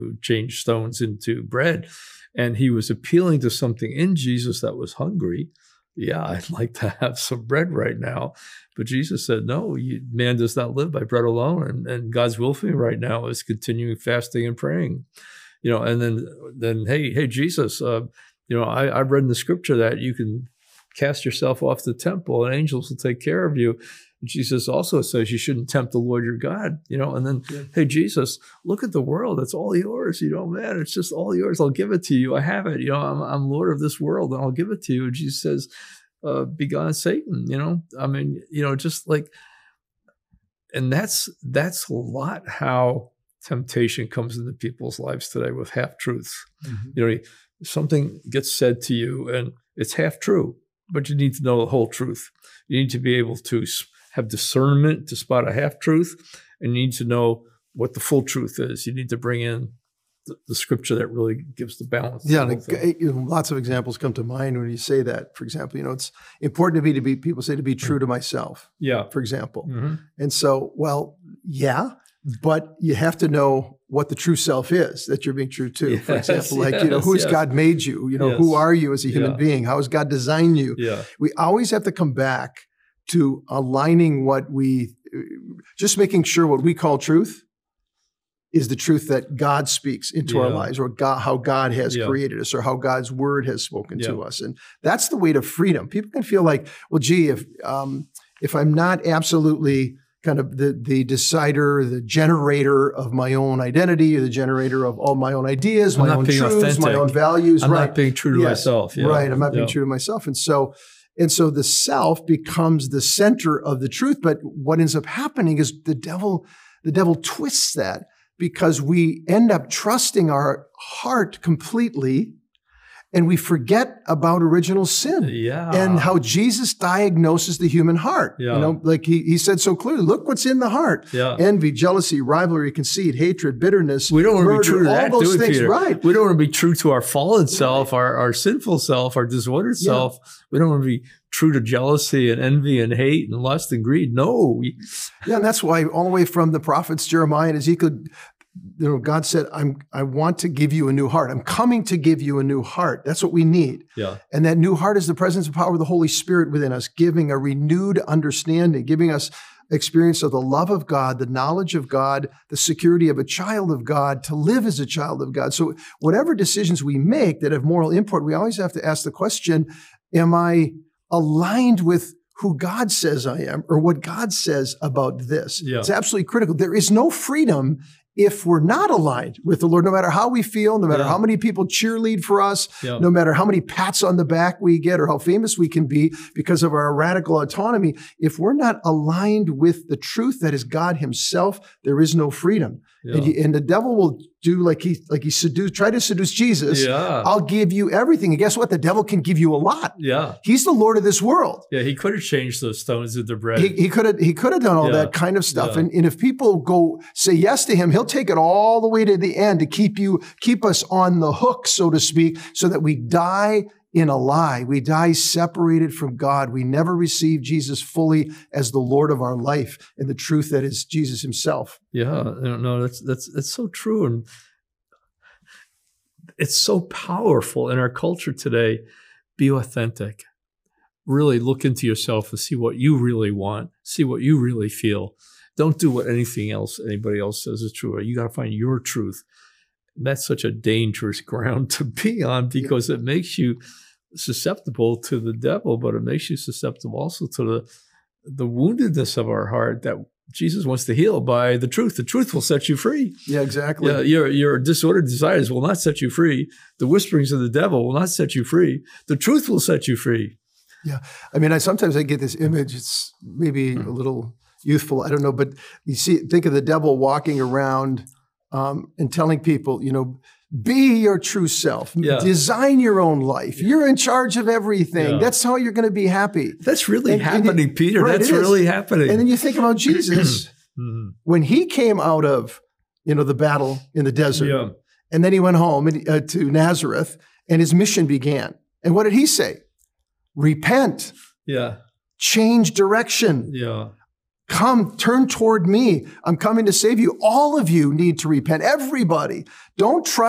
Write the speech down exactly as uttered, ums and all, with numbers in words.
who changed stones into bread. And he was appealing to something in Jesus that was hungry. Yeah, I'd like to have some bread right now. But Jesus said, no, you, man does not live by bread alone. And, and God's will for me right now is continuing fasting and praying. You know, and then, then hey, hey, Jesus, uh, you know, I, I've read in the scripture that you can cast yourself off the temple and angels will take care of you. Jesus also says you shouldn't tempt the Lord your God, you know, and then, yeah. hey, Jesus, look at the world. It's all yours. You know, man, it's just all yours. I'll give it to you. I have it. You know, I'm, I'm Lord of this world and I'll give it to you. And Jesus says, uh, begone Satan, you know, I mean, you know, just like, and that's, that's a lot how temptation comes into people's lives today with half truths. Mm-hmm. You know, something gets said to you and it's half true, but you need to know the whole truth. You need to be able to have discernment to spot a half truth, and you need to know what the full truth is. You need to bring in the, the scripture that really gives the balance. Yeah, and it, you know, lots of examples come to mind when you say that. For example, you know, it's important to be to be people say to be true to myself. Yeah, for example, mm-hmm. and so well, yeah, but you have to know what the true self is that you're being true to. Yes, for example, like, yes, you know, who has yes. God made you? You know, yes. who are you as a human yeah. being? How has God designed you? Yeah. We always have to come back to aligning what we, just making sure what we call truth is the truth that God speaks into yeah. our lives, or God, how God has yeah. created us, or how God's word has spoken yeah. to us. And that's the way to freedom. People can feel like, well, gee, if um, if I'm not absolutely kind of the, the decider, the generator of my own identity, or the generator of all my own ideas, I'm my own truths, authentic. my own values. I'm right. not being true to yes. myself. Yeah. Right. I'm not being yeah. true to myself. And so, and so the self becomes the center of the truth. But what ends up happening is the devil, the devil twists that, because we end up trusting our heart completely, and we forget about original sin yeah. and how Jesus diagnoses the human heart. Yeah. You know, like he, he said so clearly, look what's in the heart. Yeah. Envy, jealousy, rivalry, conceit, hatred, bitterness, We don't want murder, to be true to all that, those do we, things. Peter? Right. We don't want to be true to our fallen self, our, our sinful self, our disordered Yeah. self. We don't want to be true to jealousy and envy and hate and lust and greed. No. We, Yeah, and that's why all the way from the prophets Jeremiah and Ezekiel, you know, God said, I'm, I want to give you a new heart. I'm coming to give you a new heart. That's what we need. yeah. And that new heart is the presence and power of the Holy Spirit within us, giving a renewed understanding, giving us experience of the love of God, the knowledge of God, the security of a child of God, to live as a child of God. So whatever decisions we make that have moral import, we always have to ask the question, am I aligned with who God says I am, or what God says about this? Yeah. It's absolutely critical. There is no freedom if we're not aligned with the Lord, no matter how we feel, no matter Yeah. how many people cheerlead for us, Yeah. no matter how many pats on the back we get or how famous we can be because of our radical autonomy, if we're not aligned with the truth that is God himself, there is no freedom. Yeah. And, he, and the devil will do like he like he seduced, try to seduce Jesus. Yeah. I'll give you everything. And guess what? The devil can give you a lot. Yeah. He's the Lord of this world. Yeah. He could have changed those stones into bread. He, he could have he could have done all Yeah. that kind of stuff. Yeah. And, and if people go say yes to him, he'll take it all the way to the end to keep you, keep us on the hook, so to speak, so that we die in a lie. We die separated from God. We never receive Jesus fully as the Lord of our life and the truth that is Jesus himself. Yeah. No, no, that's, that's, that's so true. And it's so powerful in our culture today. Be authentic. Really look into yourself and see what you really want. See what you really feel. Don't do what anything else, anybody else says is true. You got to find your truth. That's such a dangerous ground to be on, because it makes you susceptible to the devil, but it makes you susceptible also to the, the woundedness of our heart that Jesus wants to heal by the truth. The truth will set you free. Yeah, exactly. Yeah, your, your disordered desires will not set you free. The whisperings of the devil will not set you free. The truth will set you free. Yeah. I mean, I sometimes I get this image, it's maybe a little youthful, I don't know, but you see, think of the devil walking around um, and telling people, you know, be your true self. Yeah. Design your own life. You're in charge of everything. Yeah. That's how you're going to be happy. That's really And- and happening, it- Peter. right, That's it is. really happening. And then you think about Jesus, Mhm. when he came out of, you know, the battle in the desert, Yeah. and then he went home and, uh, to Nazareth, and his mission began. And what did he say? Repent, Yeah. change direction, Yeah. Come, turn toward me. I'm coming to save you. All of you need to repent. Everybody. Don't trust